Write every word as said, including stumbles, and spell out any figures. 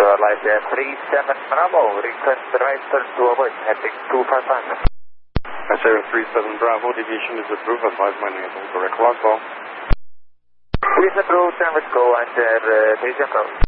Light Air three seven Bravo, request right turn to avoid, heading two five five. S R three seven Bravo, deviation is approved, advise my enable, correct log call. Please approve, turn with go, and uh, three seven Bravo.